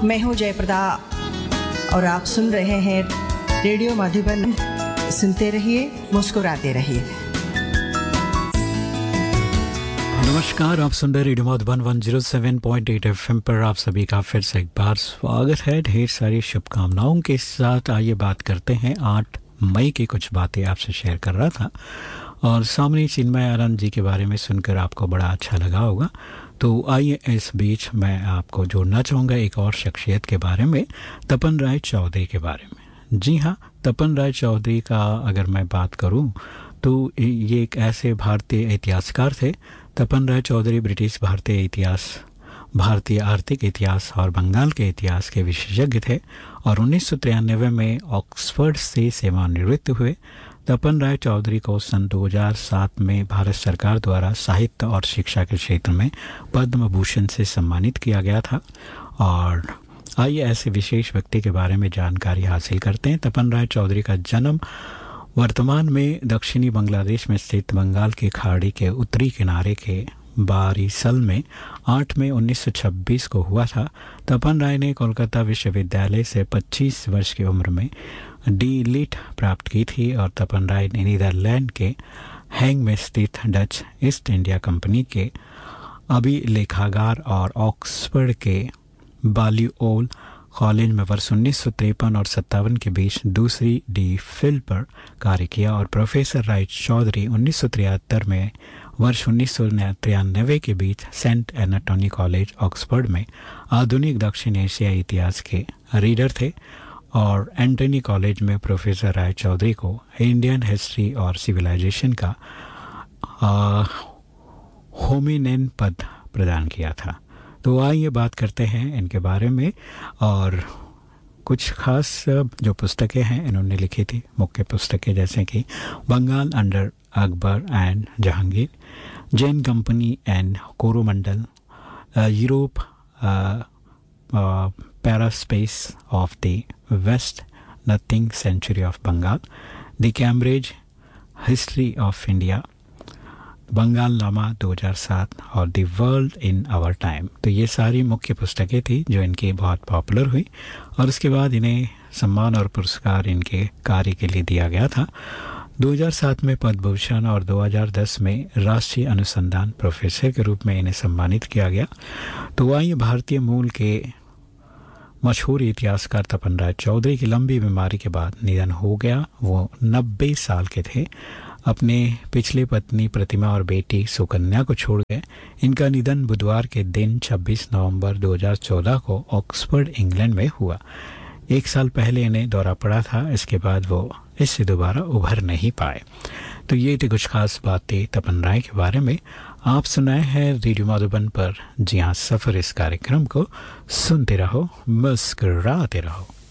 मैं हूँ जयप्रदा और आप सुन रहे हैं रेडियो मधुबन। सुनते रहिए, मुस्कुराते रहिए। नमस्कार, आप सुन रहे रेडियो मधुबन 107.8 FM पर आप सभी का फिर से एक बार स्वागत है। ढेर सारी शुभकामनाओं के साथ आइए बात करते हैं। 8 मई की कुछ बातें आपसे शेयर कर रहा था और सामने चिन्मय आनंद जी के बारे में सुनकर आपको बड़ा अच्छा लगा होगा। तो आइए इस बीच मैं आपको जोड़ना चाहूँगा एक और शख्सियत के बारे में, तपन राय चौधरी के बारे में। जी हाँ, तपन राय चौधरी का अगर मैं बात करूँ तो ये एक ऐसे भारतीय इतिहासकार थे। तपन राय चौधरी ब्रिटिश भारतीय आर्थिक इतिहास और बंगाल के इतिहास के विशेषज्ञ थे और 1993 में ऑक्सफोर्ड से सेवानिवृत्त हुए। तपन राय चौधरी को सन 2007 में भारत सरकार द्वारा साहित्य और शिक्षा के क्षेत्र में पद्म भूषण से सम्मानित किया गया था। और आइए ऐसे विशेष व्यक्ति के बारे में जानकारी हासिल करते हैं। तपन राय चौधरी का जन्म वर्तमान में दक्षिणी बांग्लादेश में स्थित बंगाल की खाड़ी के उत्तरी किनारे के बारिसल में 8 मई 1926 को हुआ था। तपन राय ने कोलकाता विश्वविद्यालय से 25 वर्ष की उम्र में डी.लिट प्राप्त की थी और तपन राय ने नीदरलैंड के हैंग में स्थित डच ईस्ट इंडिया कंपनी के अभिलेखागार और ऑक्सफोर्ड के बालियोल कॉलेज में वर्ष 1953 और 57 के बीच दूसरी डी.फिल पर कार्य किया और प्रोफेसर राय चौधरी 1973 में वर्ष 1993 के बीच सेंट एनाटोनी कॉलेज ऑक्सफोर्ड में आधुनिक दक्षिण एशियाई इतिहास के रीडर थे और एंटनी कॉलेज में प्रोफेसर राय चौधरी को इंडियन हिस्ट्री और सिविलाइजेशन का होमिनेन पद प्रदान किया था। तो आइए बात करते हैं इनके बारे में और कुछ खास जो पुस्तकें हैं इन्होंने लिखी थी। मुख्य पुस्तकें जैसे कि Bengal under Akbar and Jahangir, Jain company and Coromandel, Europe पैरास्पेस of the waste nothing century of Bengal, the Cambridge history of India, Bengal नामा 2007 और the world in our time. तो ये सारी मुख्य पुस्तकें थी जो इनकी बहुत पॉपुलर हुई और उसके बाद इन्हें सम्मान और पुरस्कार इनके कार्य के लिए दिया गया था। 2007 में पद्म भूषण और 2010 में राष्ट्रीय अनुसंधान प्रोफेसर के रूप में इन्हें सम्मानित किया गया। तो आइए, भारतीय मूल के मशहूर इतिहासकार तपन राय चौधरी की लंबी बीमारी के बाद निधन हो गया। वो 90 साल के थे। अपने पिछली पत्नी प्रतिमा और बेटी सुकन्या को छोड़ गए। इनका निधन बुधवार के दिन 26 नवंबर 2014 को ऑक्सफोर्ड इंग्लैंड में हुआ। 1 साल पहले इन्हें दौरा पड़ा था, इसके बाद वो इससे दोबारा उभर नहीं पाए। तो ये थी कुछ खास बातें तपन राय के बारे में। आप सुनाए हैं रेडियो मधुबन पर। जी हाँ, सफ़र इस कार्यक्रम को सुनते रहो, मुस्कुराते रहो।